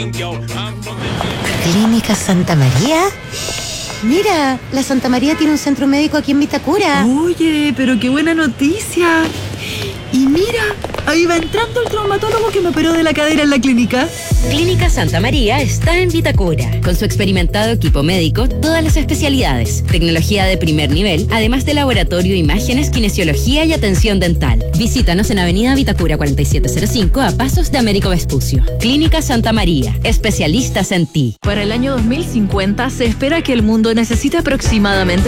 ¿Clínica Santa María? Mira, la Santa María tiene un centro médico aquí en Vitacura. Oye, pero qué buena noticia. Y mira, ahí va entrando el traumatólogo que me operó de la cadera en la clínica. Clínica Santa María está en Vitacura. Con su experimentado equipo médico, todas las especialidades, tecnología de primer nivel, además de laboratorio, imágenes, kinesiología y atención dental. Visítanos en Avenida Vitacura 4705 a pasos de Américo Vespucio. Clínica Santa María, especialistas en ti. Para el año 2050 se espera que el mundo necesite aproximadamente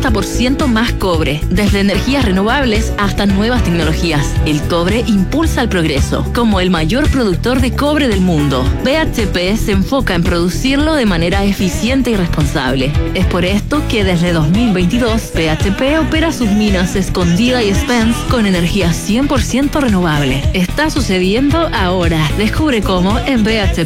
70% más cobre, desde energías renovables hasta nuevas tecnologías. El cobre impulsa el progreso, como el mayor productor de cobre del mundo. BHP se enfoca en producirlo de manera eficiente y responsable. Es por esto que desde 2022 BHP opera sus minas Escondida y Spence con energía 100% renovable. Está sucediendo ahora. Descubre cómo en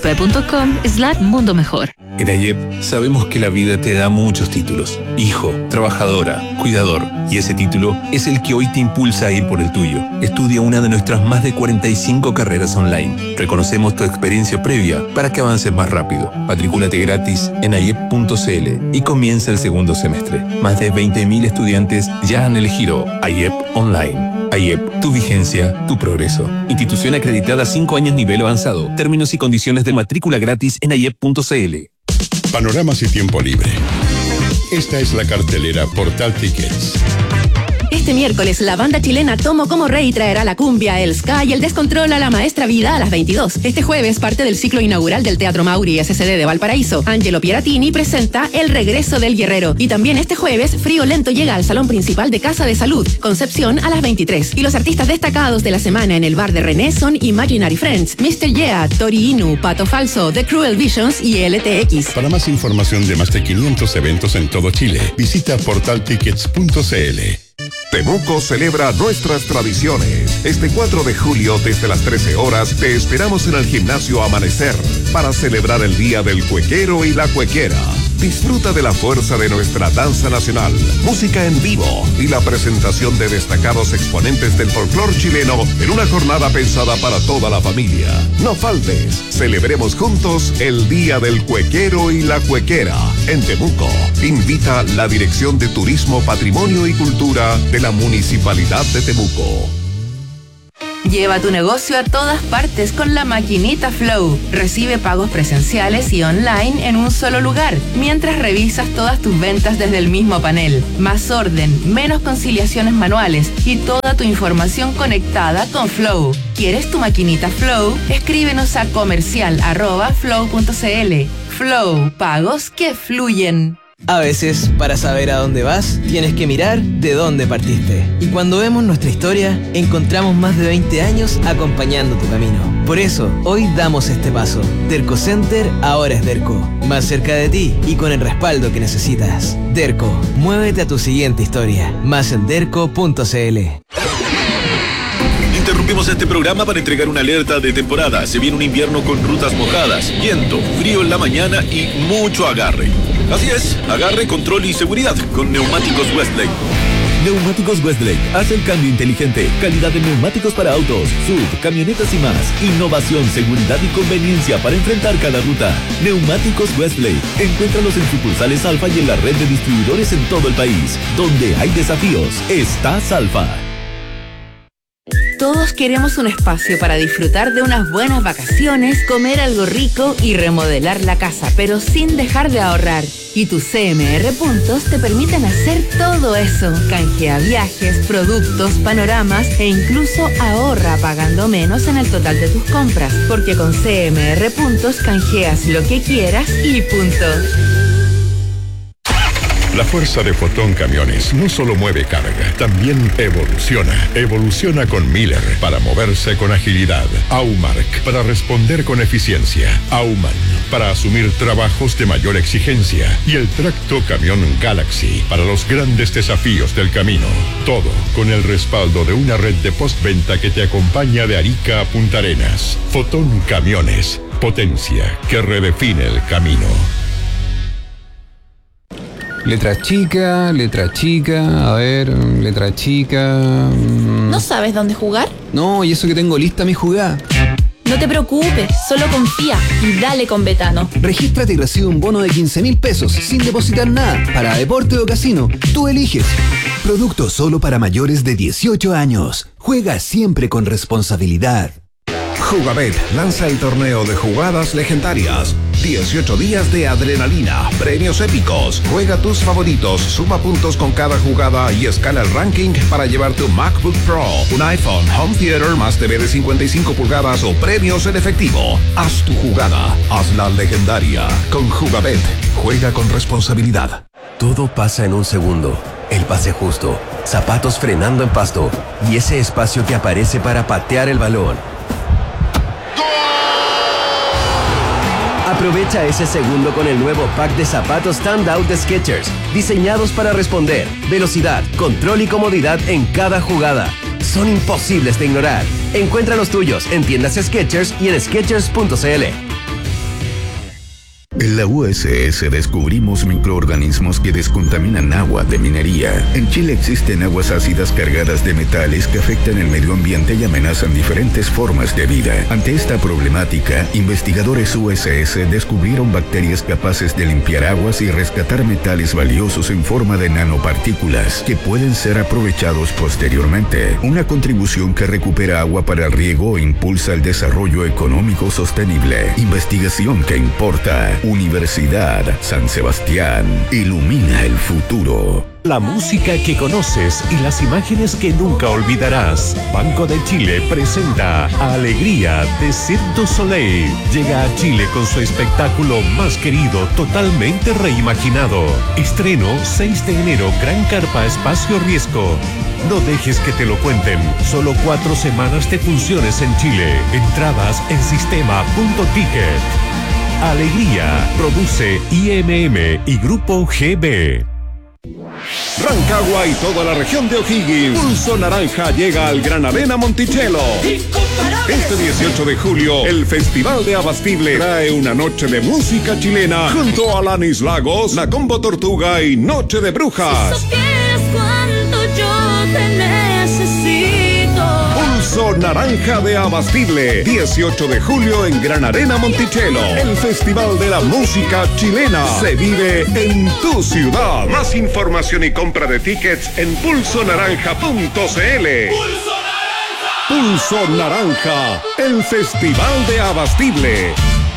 bhp.com/mundo mejor. En AIEP sabemos que la vida te da muchos títulos. Hijo, trabajadora, cuidador. Y ese título es el que hoy te impulsa a ir por el tuyo. Estudia una de nuestras más de 45 carreras online. Reconocemos tu experiencia previa para que avances más rápido. Matricúlate gratis en aiep.cl y comienza el segundo semestre. Más de 20.000 estudiantes ya han elegido AIEP Online. AIEP, tu vigencia, tu progreso. Institución acreditada 5 años nivel avanzado. Términos y condiciones de matrícula gratis en aiep.cl. Panoramas y tiempo libre. Esta es la cartelera Portal Tickets. Este miércoles, la banda chilena Tomo como Rey traerá la cumbia, el ska y el descontrol a la Maestra Vida a las 22. Este jueves, parte del ciclo inaugural del Teatro Mauri SCD de Valparaíso. Angelo Pieratini presenta El regreso del guerrero. Y también este jueves, Frío Lento llega al salón principal de Casa de Salud, Concepción, a las 23. Y los artistas destacados de la semana en el bar de René son Imaginary Friends, Mr. Yeah, Tori Inu, Pato Falso, The Cruel Visions y LTX. Para más información de más de 500 eventos en todo Chile, visita portaltickets.cl. Temuco celebra nuestras tradiciones. Este 4 de julio, desde las 13 horas, te esperamos en el gimnasio Amanecer para celebrar el Día del Cuequero y la Cuequera. Disfruta de la fuerza de nuestra danza nacional, música en vivo y la presentación de destacados exponentes del folclor chileno en una jornada pensada para toda la familia. No faltes, celebremos juntos el Día del Cuequero y la Cuequera en Temuco. Invita la Dirección de Turismo, Patrimonio y Cultura de la Municipalidad de Temuco. Lleva tu negocio a todas partes con la maquinita Flow. Recibe pagos presenciales y online en un solo lugar, mientras revisas todas tus ventas desde el mismo panel. Más orden, menos conciliaciones manuales y toda tu información conectada con Flow. ¿Quieres tu maquinita Flow? Escríbenos a comercial@flow.cl. Flow, pagos que fluyen. A veces, para saber a dónde vas, tienes que mirar de dónde partiste. Y cuando vemos nuestra historia, encontramos más de 20 años acompañando tu camino. Por eso, hoy damos este paso. Derco Center ahora es Derco. Más cerca de ti y con el respaldo que necesitas. Derco, muévete a tu siguiente historia. Más en derco.cl. Interrumpimos este programa para entregar una alerta de temporada. Se viene un invierno con rutas mojadas, viento, frío en la mañana y mucho agarre. Así es, agarre, control y seguridad con Neumáticos Westlake. Neumáticos Westlake hace el cambio inteligente. Calidad de neumáticos para autos, sub, camionetas y más. Innovación, seguridad y conveniencia para enfrentar cada ruta. Neumáticos Westlake. Encuéntralos en sucursales Alfa y en la red de distribuidores en todo el país. Donde hay desafíos, estás Alfa. Todos queremos un espacio para disfrutar de unas buenas vacaciones, comer algo rico y remodelar la casa, pero sin dejar de ahorrar. Y tus CMR Puntos te permiten hacer todo eso. Canjea viajes, productos, panoramas e incluso ahorra pagando menos en el total de tus compras. Porque con CMR Puntos canjeas lo que quieras y punto. La fuerza de Fotón Camiones no solo mueve carga, también evoluciona. Evoluciona con Miller para moverse con agilidad. Aumark para responder con eficiencia. Auman para asumir trabajos de mayor exigencia. Y el tracto camión Galaxy para los grandes desafíos del camino. Todo con el respaldo de una red de postventa que te acompaña de Arica a Punta Arenas. Fotón Camiones, potencia que redefine el camino. Letra chica, a ver, letra chica. ¿No sabes dónde jugar? No, y eso que tengo lista mi jugada. No te preocupes, solo confía y dale con Betano. Regístrate y recibe un bono de 15.000 pesos sin depositar nada para deporte o casino. Tú eliges. Producto solo para mayores de 18 años. Juega siempre con responsabilidad. Jugabet lanza el torneo de jugadas legendarias. 18 días de adrenalina, premios épicos. Juega tus favoritos, suma puntos con cada jugada y escala el ranking para llevar tu MacBook Pro, un iPhone, Home Theater más TV de 55 pulgadas o premios en efectivo. Haz tu jugada, hazla legendaria. Con Jugabet, juega con responsabilidad. Todo pasa en un segundo. El pase justo, zapatos frenando en pasto y ese espacio que aparece para patear el balón. Aprovecha ese segundo con el nuevo pack de zapatos Standout de Skechers, diseñados para responder, velocidad, control y comodidad en cada jugada. Son imposibles de ignorar. Encuentra los tuyos en tiendas Skechers y en Skechers.cl. En la USS descubrimos microorganismos que descontaminan agua de minería. En Chile existen aguas ácidas cargadas de metales que afectan el medio ambiente y amenazan diferentes formas de vida. Ante esta problemática, investigadores USS descubrieron bacterias capaces de limpiar aguas y rescatar metales valiosos en forma de nanopartículas que pueden ser aprovechados posteriormente. Una contribución que recupera agua para el riego e impulsa el desarrollo económico sostenible. Investigación que importa. Universidad San Sebastián. Ilumina el futuro. La música que conoces y las imágenes que nunca olvidarás. Banco de Chile presenta Alegría de Cirque du Soleil. Llega a Chile con su espectáculo más querido, totalmente reimaginado. Estreno 6 de enero, Gran Carpa Espacio Riesgo. No dejes que te lo cuenten. Solo 4 semanas de funciones en Chile. Entradas en sistema.ticket. Alegría, produce IMM y Grupo GB. Rancagua y toda la región de O'Higgins. Pulso Naranja llega al Gran Arena Monticello. Este 18 de julio, el Festival de Abastible trae una noche de música chilena junto a Alanis Lagos, La Combo Tortuga y Noche de Brujas. Si supieras cuánto yo te necesito. Pulso Naranja de Abastible, 18 de julio en Gran Arena Monticello. El Festival de la Música Chilena se vive en tu ciudad. Más información y compra de tickets en pulsonaranja.cl. Pulso Naranja, el Festival de Abastible.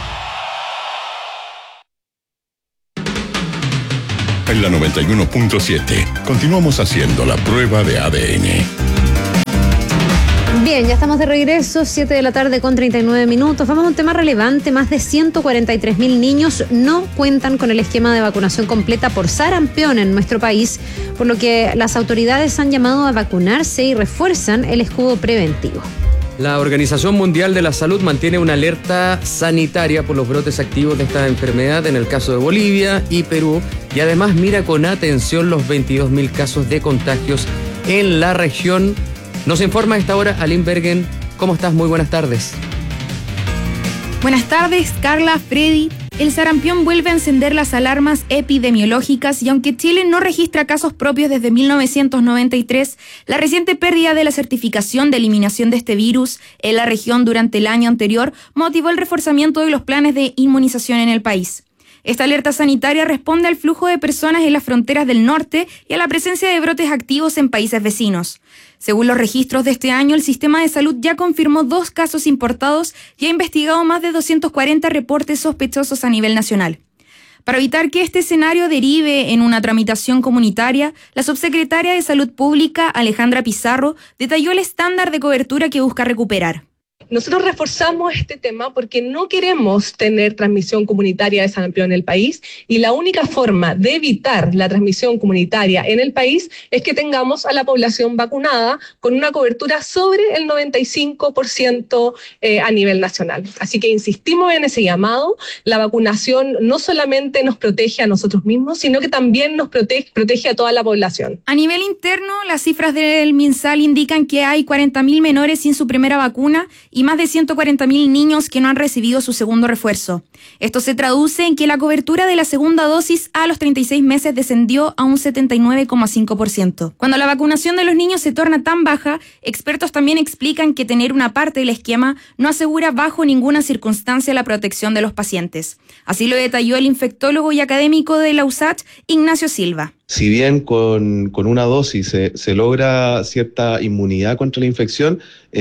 En la 91.7 continuamos haciendo la prueba de ADN. Bien, ya estamos de regreso, 7 de la tarde con 39 minutos. Vamos a un tema relevante. Más de 143.000 niños no cuentan con el esquema de vacunación completa por sarampión en nuestro país, por lo que las autoridades han llamado a vacunarse y refuerzan el escudo preventivo. La Organización Mundial de la Salud mantiene una alerta sanitaria por los brotes activos de esta enfermedad en el caso de Bolivia y Perú, y además mira con atención los 22.000 casos de contagios en la región. Nos informa a esta hora Aline Bergen. ¿Cómo estás? Muy buenas tardes. Buenas tardes, Carla, Freddy. El sarampión vuelve a encender las alarmas epidemiológicas y aunque Chile no registra casos propios desde 1993, la reciente pérdida de la certificación de eliminación de este virus en la región durante el año anterior motivó el reforzamiento de los planes de inmunización en el país. Esta alerta sanitaria responde al flujo de personas en las fronteras del norte y a la presencia de brotes activos en países vecinos. Según los registros de este año, el sistema de salud ya confirmó 2 casos importados y ha investigado más de 240 reportes sospechosos a nivel nacional. Para evitar que este escenario derive en una tramitación comunitaria, la subsecretaria de Salud Pública, Alejandra Pizarro, detalló el estándar de cobertura que busca recuperar. Nosotros reforzamos este tema porque no queremos tener transmisión comunitaria de sarampión en el país y la única forma de evitar la transmisión comunitaria en el país es que tengamos a la población vacunada con una cobertura sobre el 95% a nivel nacional. Así que insistimos en ese llamado. La vacunación no solamente nos protege a nosotros mismos, sino que también nos protege a toda la población. A nivel interno, las cifras del MinSal indican que hay 40.000 menores sin su primera vacuna y y más de 140.000 niños que no han recibido su segundo refuerzo. Esto se traduce en que la cobertura de la segunda dosis a los 36 meses descendió a un 79,5%. Cuando la vacunación de los niños se torna tan baja, expertos también explican que tener una parte del esquema no asegura bajo ninguna circunstancia la protección de los pacientes. Así lo detalló el infectólogo y académico de la USACH, Ignacio Silva. Si bien con una dosis se logra cierta inmunidad contra la infección,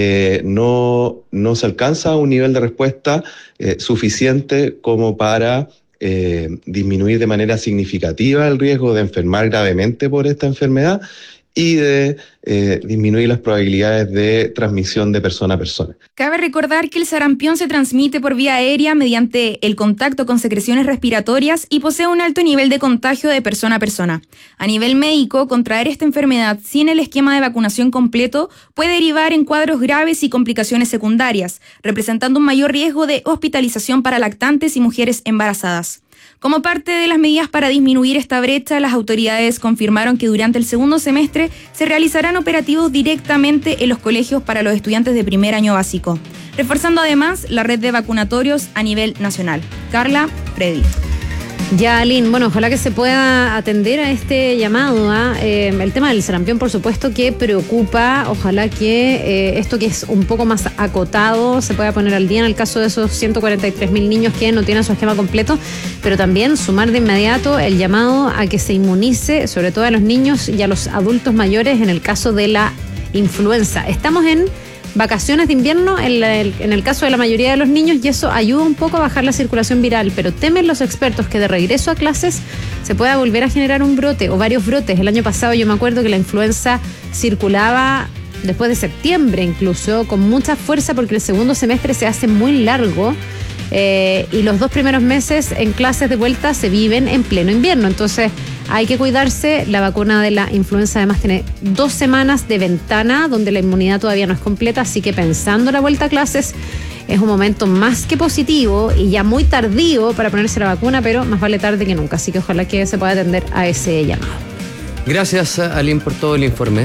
no se alcanza a un nivel de respuesta suficiente como para disminuir de manera significativa el riesgo de enfermar gravemente por esta enfermedad y de disminuir las probabilidades de transmisión de persona a persona. Cabe recordar que el sarampión se transmite por vía aérea mediante el contacto con secreciones respiratorias y posee un alto nivel de contagio de persona a persona. A nivel médico, contraer esta enfermedad sin el esquema de vacunación completo puede derivar en cuadros graves y complicaciones secundarias, representando un mayor riesgo de hospitalización para lactantes y mujeres embarazadas. Como parte de las medidas para disminuir esta brecha, las autoridades confirmaron que durante el segundo semestre se realizarán operativos directamente en los colegios para los estudiantes de primer año básico, reforzando además la red de vacunatorios a nivel nacional. Carla, Freddy. Ya, Aline, bueno, ojalá que se pueda atender a este llamado. El tema del sarampión, por supuesto, que preocupa. Ojalá que esto que es un poco más acotado se pueda poner al día en el caso de esos 143.000 niños que no tienen su esquema completo, pero también sumar de inmediato el llamado a que se inmunice, sobre todo a los niños y a los adultos mayores en el caso de la influenza. Estamos en vacaciones de invierno en el caso de la mayoría de los niños y eso ayuda un poco a bajar la circulación viral, pero temen los expertos que de regreso a clases se pueda volver a generar un brote o varios brotes. El año pasado yo me acuerdo que la influenza circulaba después de septiembre incluso con mucha fuerza porque el segundo semestre se hace muy largo y los 2 primeros meses en clases de vuelta se viven en pleno invierno, entonces hay que cuidarse. La vacuna de la influenza además tiene 2 semanas de ventana donde la inmunidad todavía no es completa, así que pensando la vuelta a clases es un momento más que positivo y ya muy tardío para ponerse la vacuna, pero más vale tarde que nunca, así que ojalá que se pueda atender a ese llamado. Gracias, Aline, por todo el informe.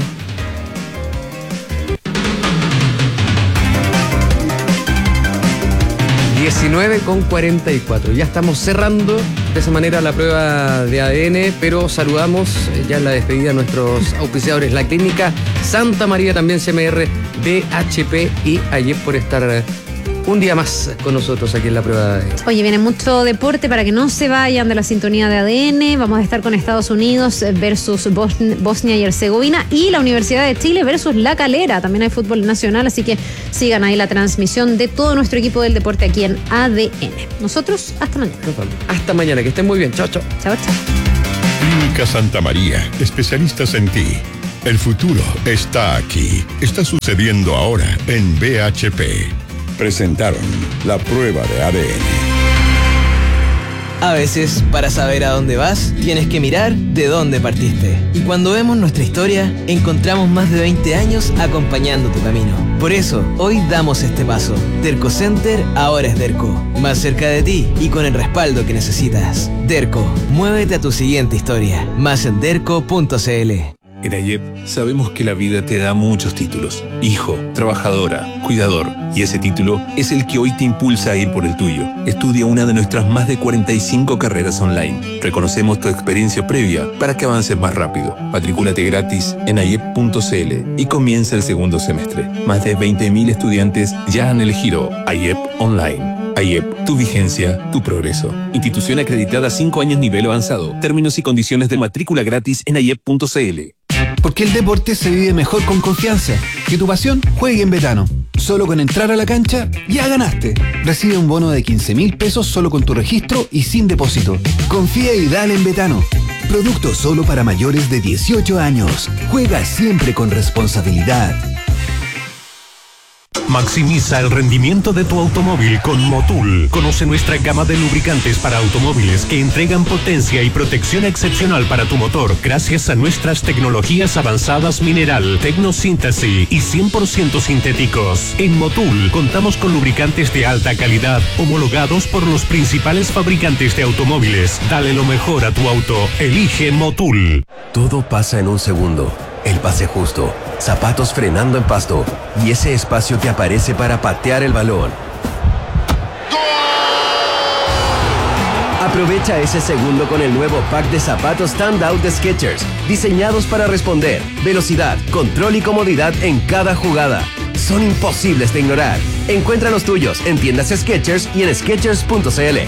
con 44. Ya estamos cerrando de esa manera la prueba de ADN, pero saludamos ya en la despedida a nuestros auspiciadores, la Clínica Santa María, también CMR, BHP y AYEP por estar un día más con nosotros aquí en la prueba de ADN. Oye, viene mucho deporte para que no se vayan de la sintonía de ADN. Vamos a estar con Estados Unidos versus Bosnia y Herzegovina y la Universidad de Chile versus La Calera. También hay fútbol nacional, así que sigan ahí la transmisión de todo nuestro equipo del deporte aquí en ADN. Nosotros, hasta mañana. Hasta mañana, que estén muy bien. Chao, chao. Chao, chao. Clínica Santa María, especialistas en ti. El futuro está aquí. Está sucediendo ahora en BHP. Presentaron la prueba de ADN. A veces, para saber a dónde vas, tienes que mirar de dónde partiste. Y cuando vemos nuestra historia, encontramos más de 20 años acompañando tu camino. Por eso, hoy damos este paso. Derco Center ahora es Derco. Más cerca de ti y con el respaldo que necesitas. Derco, muévete a tu siguiente historia. Más en derco.cl. En AYEP sabemos que la vida te da muchos títulos. Hijo, trabajadora, cuidador. Y ese título es el que hoy te impulsa a ir por el tuyo. Estudia una de nuestras más de 45 carreras online. Reconocemos tu experiencia previa para que avances más rápido. Matricúlate gratis en ayep.cl y comienza el segundo semestre. Más de 20.000 estudiantes ya han elegido AYEP Online. AYEP, tu vigencia, tu progreso. Institución acreditada 5 años nivel avanzado. Términos y condiciones de matrícula gratis en ayep.cl. Porque el deporte se vive mejor con confianza. Que tu pasión juegue en Betano. Solo con entrar a la cancha, ya ganaste. Recibe un bono de 15.000 pesos solo con tu registro y sin depósito. Confía y dale en Betano. Producto solo para mayores de 18 años. Juega siempre con responsabilidad. Maximiza el rendimiento de tu automóvil con Motul. Conoce nuestra gama de lubricantes para automóviles que entregan potencia y protección excepcional para tu motor gracias a nuestras tecnologías avanzadas mineral, tecnosíntesis y 100% sintéticos. En Motul contamos con lubricantes de alta calidad homologados por los principales fabricantes de automóviles. Dale lo mejor a tu auto. Elige Motul. Todo pasa en un segundo. el pase justo, zapatos frenando en pasto y ese espacio que aparece para patear el balón. Aprovecha ese segundo con el nuevo pack de zapatos Standout de Skechers, diseñados para responder, velocidad, control y comodidad en cada jugada. Son imposibles de ignorar. Encuentra los tuyos en tiendas Skechers y en Skechers.cl.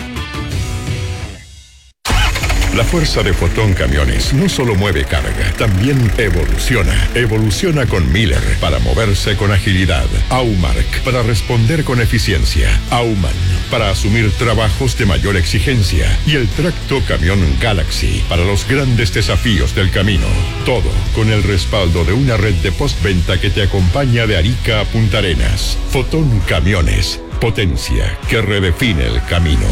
La fuerza de Fotón Camiones no solo mueve carga, también evoluciona. Evoluciona con Miller para moverse con agilidad. Aumark para responder con eficiencia. Auman para asumir trabajos de mayor exigencia. Y el tracto camión Galaxy para los grandes desafíos del camino. Todo con el respaldo de una red de postventa que te acompaña de Arica a Punta Arenas. Fotón Camiones, potencia que redefine el camino.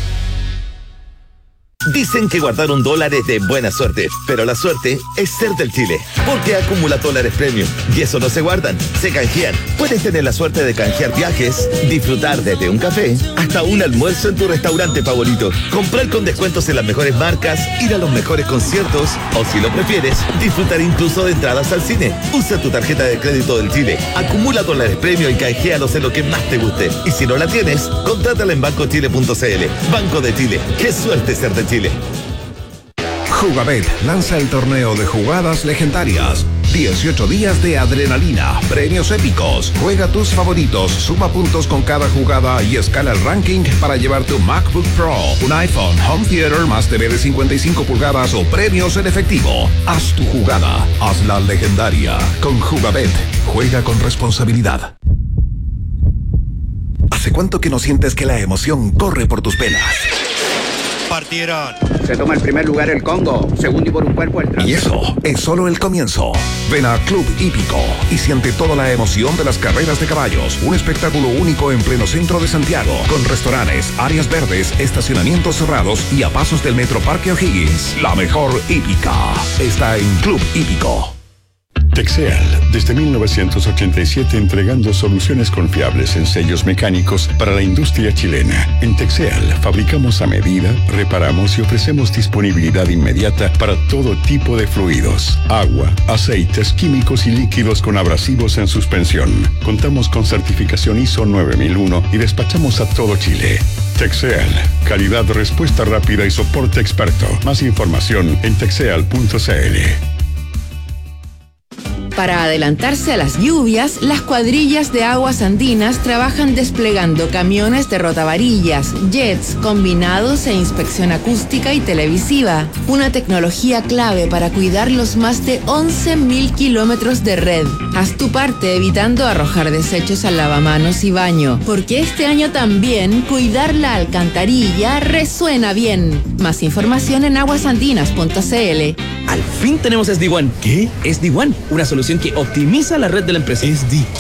Dicen que guardar $1 es de buena suerte, pero la suerte es ser del Chile, porque acumula dólares premium y eso no se guardan, se canjean. Puedes tener la suerte de canjear viajes, disfrutar desde un café hasta un almuerzo en tu restaurante favorito, comprar con descuentos en las mejores marcas, ir a los mejores conciertos o, si lo prefieres, disfrutar incluso de entradas al cine. Usa tu tarjeta de crédito del Chile, acumula dólares premium y canjealos en lo que más te guste. Y si no la tienes, contrátala en bancochile.cl. Banco de Chile, qué suerte ser de Chile. Jugabet lanza el torneo de jugadas legendarias. 18 días de adrenalina, premios épicos. Juega tus favoritos, suma puntos con cada jugada y escala el ranking para llevar tu MacBook Pro, un iPhone, Home Theater más TV de 55 pulgadas o premios en efectivo. Haz tu jugada, hazla legendaria. Con Jugabet, juega con responsabilidad. ¿Hace cuánto que no sientes que la emoción corre por tus venas? Partieron. Se toma el primer lugar el Congo, segundo y por un cuerpo el Y eso es solo el comienzo. Ven a Club Hípico y siente toda la emoción de las carreras de caballos. Un espectáculo único en pleno centro de Santiago, con restaurantes, áreas verdes, estacionamientos cerrados y a pasos del Metro Parque O'Higgins. La mejor hípica está en Club Hípico. Texeal, desde 1987 entregando soluciones confiables en sellos mecánicos para la industria chilena. En Texeal fabricamos a medida, reparamos y ofrecemos disponibilidad inmediata para todo tipo de fluidos, agua, aceites, químicos y líquidos con abrasivos en suspensión. Contamos con certificación ISO 9001 y despachamos a todo Chile. Texeal, calidad, respuesta rápida y soporte experto. Más información en texeal.cl. Para adelantarse a las lluvias, las cuadrillas de aguas andinas trabajan desplegando camiones de rotavarillas, jets, combinados e inspección acústica y televisiva. Una tecnología clave para cuidar los más de 11.000 kilómetros de red. Haz tu parte evitando arrojar desechos al lavamanos y baño, porque este año también cuidar la alcantarilla resuena bien. Más información en aguasandinas.cl. Al fin tenemos SD-WAN. ¿Qué? SD-WAN, una solución que optimiza la red de la empresa.